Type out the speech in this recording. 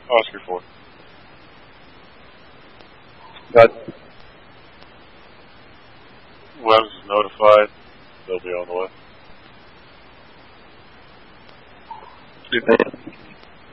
Oscar 4. Got Webbs is notified. They'll be on the way.